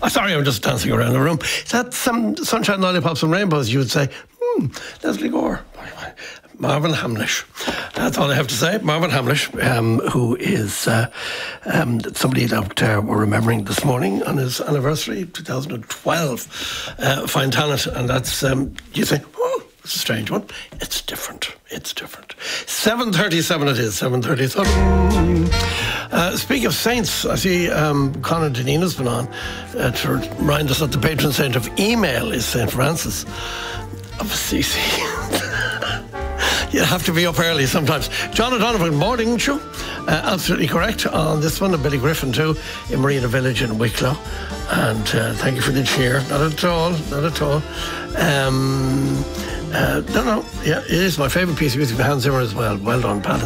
Sorry, I'm just dancing around the room. Is that some Sunshine, Lollipops and Rainbows? You would say, Leslie Gore. Marvin Hamlish. That's all I have to say. Marvin Hamlish, who is somebody that we're remembering this morning on his anniversary, 2012. Fine talent. And that's, you say, it's a strange one. It's different. 7:37 it is. 7:37. Speaking of saints, I see Conor Deneen's been on to remind us that the patron saint of email is St. Francis of Assisi. You have to be up early sometimes. John O'Donovan, morning show. Absolutely correct on this one. And Billy Griffin too, in Marina Village in Wicklow. And thank you for the cheer. Not at all. No. Yeah, it is my favourite piece of music for Hans Zimmer as well. Well done, Pat.